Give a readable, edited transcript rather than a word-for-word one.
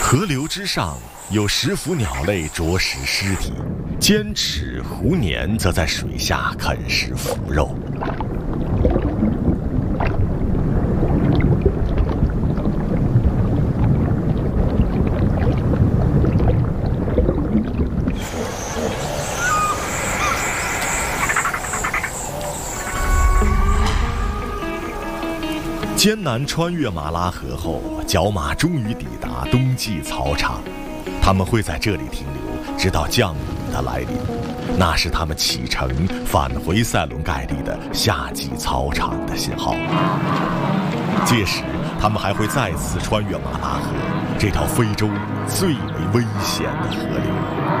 河流之上有10幅鸟类啄食尸体，尖齿狐年则在水下啃食腐肉。艰难穿越马拉河后，角马终于抵达冬季草场。他们会在这里停留，直到降雨的来临，那是他们启程返回塞伦盖利的夏季草场的信号。届时，他们还会再次穿越马拉河，这条非洲最为危险的河流。